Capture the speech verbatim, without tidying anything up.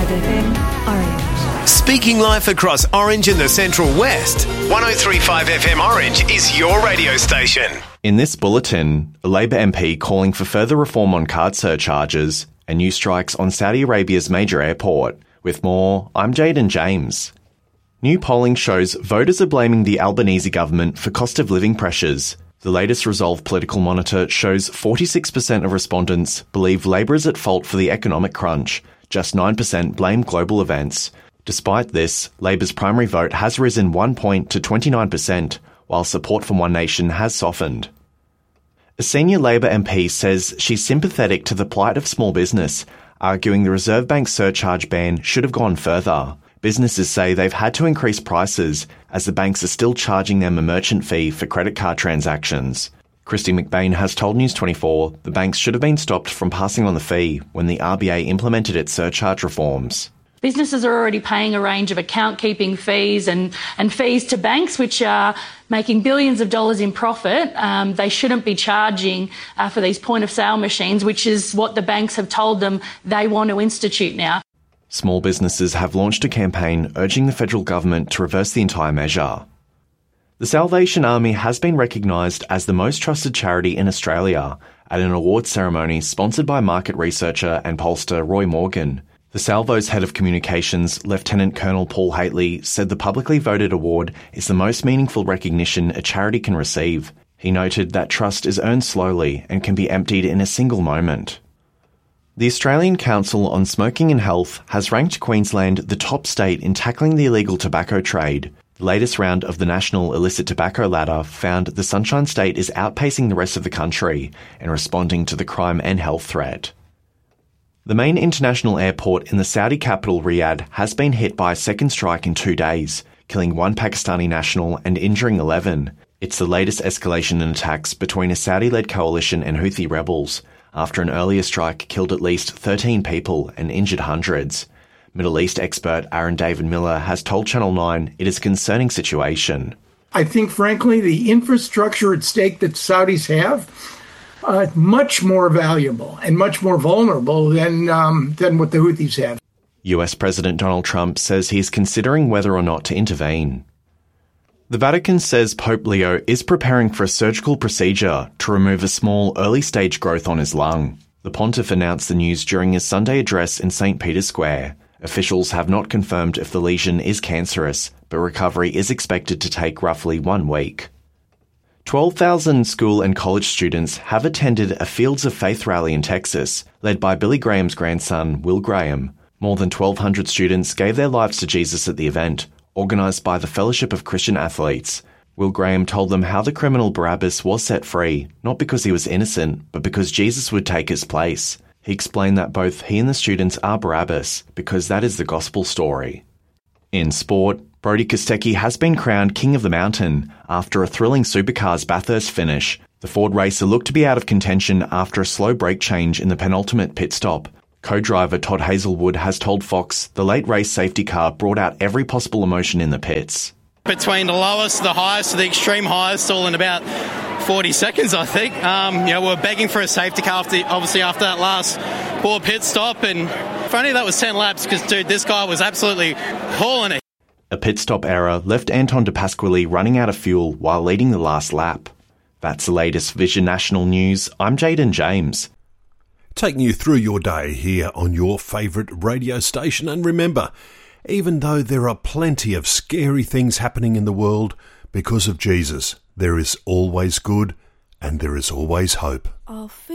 five F M, Orange. Speaking life across Orange and the Central West, one oh three point five F M Orange is your radio station. In this bulletin, a Labor M P calling for further reform on card surcharges and new strikes on Saudi Arabia's major airport. With more, I'm Jaden James. New polling shows voters are blaming the Albanese government for cost of living pressures. The latest Resolve Political Monitor shows forty-six percent of respondents believe Labor is at fault for the economic crunch. Just nine percent blame global events. Despite this, Labor's primary vote has risen one point to twenty-nine percent, while support from One Nation has softened. A senior Labor M P says she's sympathetic to the plight of small business, arguing the Reserve Bank's surcharge ban should have gone further. Businesses say they've had to increase prices as the banks are still charging them a merchant fee for credit card transactions. Christy McBain has told News twenty-four the banks should have been stopped from passing on the fee when the R B A implemented its surcharge reforms. Businesses are already paying a range of account-keeping fees and, and fees to banks, which are making billions of dollars in profit. Um, they shouldn't be charging uh, for these point-of-sale machines, which is what the banks have told them they want to institute now. Small businesses have launched a campaign urging the federal government to reverse the entire measure. The Salvation Army has been recognised as the most trusted charity in Australia at an awards ceremony sponsored by market researcher and pollster Roy Morgan. The Salvo's head of communications, Lieutenant Colonel Paul Haitley, said the publicly voted award is the most meaningful recognition a charity can receive. He noted that trust is earned slowly and can be emptied in a single moment. The Australian Council on Smoking and Health has ranked Queensland the top state in tackling the illegal tobacco trade. The latest round of the National Illicit Tobacco Ladder found the Sunshine State is outpacing the rest of the country in responding to the crime and health threat. The main international airport in the Saudi capital Riyadh has been hit by a second strike in two days, killing one Pakistani national and injuring eleven. It's the latest escalation in attacks between a Saudi-led coalition and Houthi rebels, after an earlier strike killed at least thirteen people and injured hundreds. Middle East expert Aaron David Miller has told Channel nine it is a concerning situation. I think, frankly, the infrastructure at stake that Saudis have uh, much more valuable and much more vulnerable than um, than what the Houthis have. U S President Donald Trump says he is considering whether or not to intervene. The Vatican says Pope Leo is preparing for a surgical procedure to remove a small early-stage growth on his lung. The pontiff announced the news during his Sunday address in Saint Peter's Square. Officials have not confirmed if the lesion is cancerous, but recovery is expected to take roughly one week. twelve thousand school and college students have attended a Fields of Faith rally in Texas, led by Billy Graham's grandson, Will Graham. More than twelve hundred students gave their lives to Jesus at the event, organised by the Fellowship of Christian Athletes. Will Graham told them how the criminal Barabbas was set free, not because he was innocent, but because Jesus would take his place. He explained that both he and the students are Barabbas, because that is the gospel story. In sport, Brodie Kostecki has been crowned King of the Mountain after a thrilling Supercars Bathurst finish. The Ford racer looked to be out of contention after a slow brake change in the penultimate pit stop. Co-driver Todd Hazelwood has told Fox the late race safety car brought out every possible emotion in the pits. Between the lowest, the highest, to the extreme highest, all in about forty seconds, I think. Um, you know, we were begging for a safety car, after, obviously, after that last poor pit stop. And if only that was ten laps, because, dude, this guy was absolutely hauling it. A pit stop error left Anton De Pasquale running out of fuel while leading the last lap. That's the latest Vision National News. I'm Jaden James. Taking you through your day here on your favourite radio station. And remember, even though there are plenty of scary things happening in the world, because of Jesus, there is always good and there is always hope.